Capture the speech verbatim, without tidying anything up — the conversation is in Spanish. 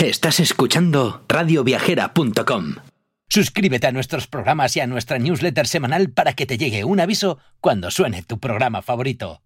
Estás escuchando radio viajera punto com. Suscríbete a nuestros programas y a nuestra newsletter semanal para que te llegue un aviso cuando suene tu programa favorito.